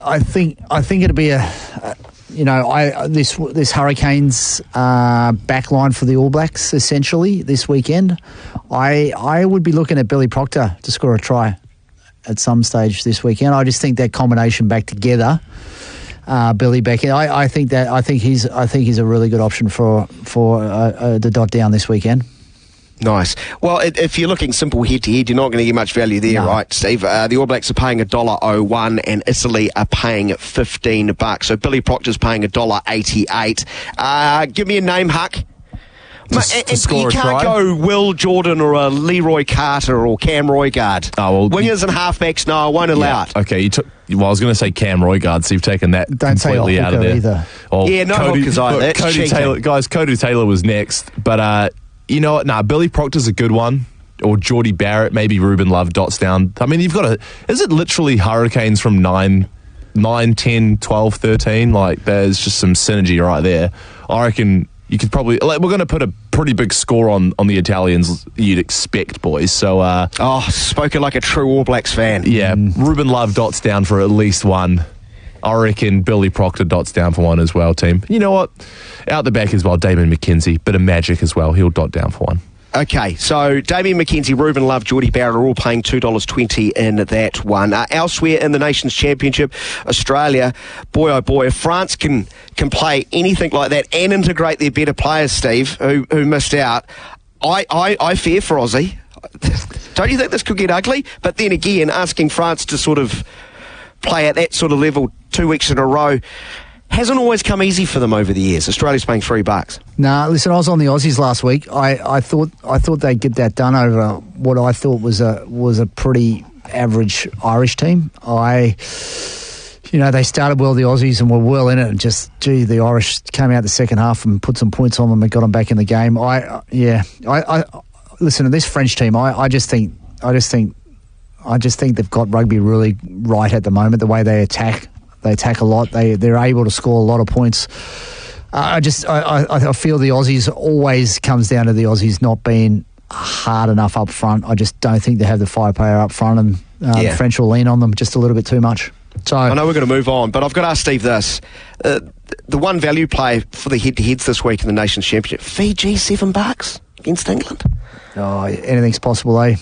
I think it'll be this Hurricanes backline for the All Blacks essentially this weekend. I would be looking at Billy Proctor to score a try at some stage this weekend. I just think that combination back together, Billy Beckett. I think he's a really good option for the dot down this weekend. Nice. Well, if you're looking simple head-to-head, you're not going to get much value there, right, Steve? The All Blacks are paying $1.01 and Italy are paying $15. So Billy Proctor's paying $1.88. Give me a name, Huck. You can't go Will Jordan or a Leroy Carter or Cam Roigard. Wingers and halfbacks, no, I won't allow it. Okay, I was going to say Cam Roigard, so you've taken that completely out of there. Either. Hookers either. Cody Taylor, guys, Cody Taylor was next, but you know what? Billy Proctor's a good one. Or Geordie Barrett, maybe Ruben Love dots down. I mean, you've got is it literally Hurricanes from 9, 10, 12, 13? Like, there's just some synergy right there. I reckon you could probably... we're going to put a pretty big score on the Italians, you'd expect, boys. So... spoken like a true All Blacks fan. Yeah, Ruben Love dots down for at least one. I reckon Billy Proctor dots down for one as well, team. You know what? Out the back as well, Damon McKenzie. Bit of magic as well. He'll dot down for one. Okay, so Damien McKenzie, Ruben Love, Geordie Barrett are all paying $2.20 in that one. Elsewhere in the Nations Championship, Australia, boy oh boy, if France can play anything like that and integrate their better players, Steve, who missed out, I fear for Aussie. Don't you think this could get ugly? But then again, asking France to sort of play at that sort of level 2 weeks in a row hasn't always come easy for them over the years. Australia's paying $3. Nah, listen, I was on the Aussies last week. I thought they'd get that done over what I thought was a pretty average Irish team. They started well, the Aussies, and were well in it, and the Irish came out the second half and put some points on them and got them back in the game. Listen to this French team. I just think they've got rugby really right at the moment. The way they attack a lot. They're able to score a lot of points. I feel the Aussies always comes down to the Aussies not being hard enough up front. I just don't think they have the firepower up front, and the French will lean on them just a little bit too much. So I know we're going to move on, but I've got to ask Steve this. The one value play for the head-to-heads this week in the Nations Championship, Fiji, $7 against England. Oh, anything's possible, eh?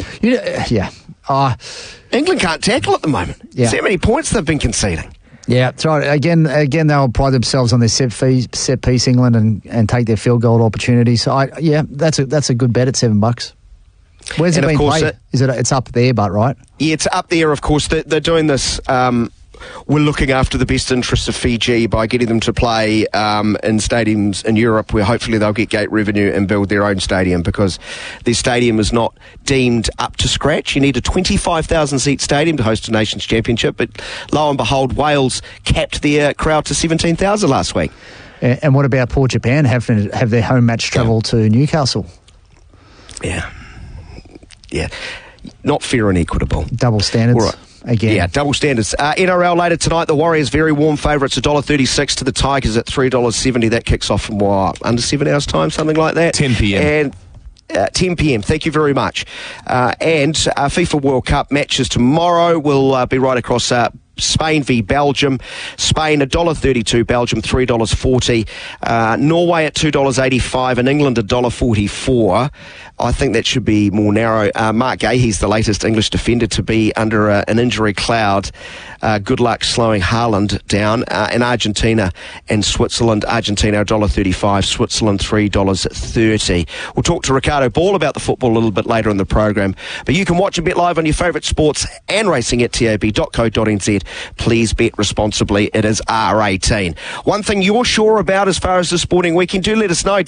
England can't tackle at the moment. Yeah. See how many points they've been conceding. Yeah, that's right. Again, they'll pride themselves on their set piece, England, and take their field goal opportunities. So that's a good bet at $7. Where's it been played? It's up there, but right? Yeah, it's up there. Of course, they're doing this. We're looking after the best interests of Fiji by getting them to play in stadiums in Europe where hopefully they'll get gate revenue and build their own stadium, because their stadium is not deemed up to scratch. You need a 25,000-seat stadium to host a Nations Championship, but lo and behold, Wales capped their crowd to 17,000 last week. And what about poor Japan have their home match travel to Newcastle? Yeah. Not fair and equitable. Double standards. All right. Again. Yeah, double standards. NRL later tonight, the Warriors very warm favourites, $1.36 to the Tigers at $3.70. That kicks off in under 7 hours' time, something like that. 10 p.m. And 10 p.m. Thank you very much. And FIFA World Cup matches tomorrow will be right across Spain v Belgium. Spain $1.32, Belgium $3.40, Norway at $2.85, and England $1.44. I think that should be more narrow. Mark Gahey's the latest English defender to be under an injury cloud. Good luck slowing Haaland down. And Argentina and Switzerland. Argentina $1.35, Switzerland $3.30. We'll talk to Ricardo Ball about the football a little bit later in the program. But you can watch and bet live on your favourite sports and racing at tab.co.nz. Please bet responsibly. It is R18. One thing you're sure about as far as the sporting weekend, do let us know.